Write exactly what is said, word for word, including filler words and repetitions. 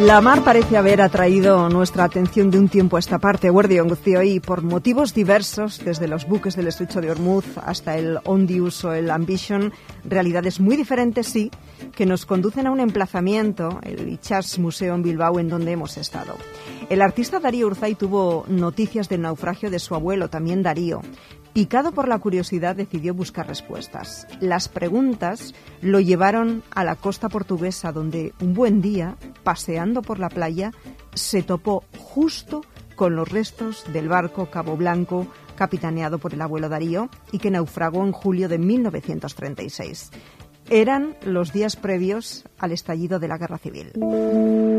La mar parece haber atraído nuestra atención de un tiempo a esta parte, Guardión Guzio, y por motivos diversos, desde los buques del estrecho de Ormuz hasta el Ondius o el Ambition, realidades muy diferentes, sí, que nos conducen a un emplazamiento, el Itsas Museo en Bilbao, en donde hemos estado. El artista Darío Urzay tuvo noticias del naufragio de su abuelo, también Darío. Picado por la curiosidad, decidió buscar respuestas. Las preguntas lo llevaron a la costa portuguesa, donde un buen día, paseando por la playa, se topó justo con los restos del barco Cabo Blanco, capitaneado por el abuelo Darío, y que naufragó en julio de mil novecientos treinta y seis. Eran los días previos al estallido de la Guerra Civil.